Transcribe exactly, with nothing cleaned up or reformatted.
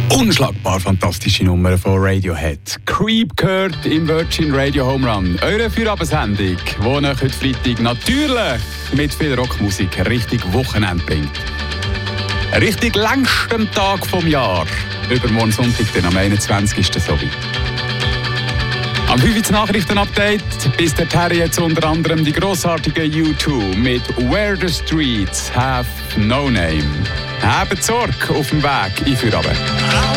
Unschlagbar fantastische Nummer von Radiohead. Creep gehört im Virgin Radio Home Run. Eure Feierabend-Sendung, die euch heute Freitag natürlich mit viel Rockmusik richtig Wochenende bringt. Richtig längsten Tag vom Jahr. Übermorgen Sonntag, dann am einundzwanzigsten so weit. Am fünf Uhr Nachrichten-Update bis der Terry jetzt unter anderem die grossartige U zwei mit Where the Streets Have No Name. Habt Sorge auf dem Weg in Feierabend.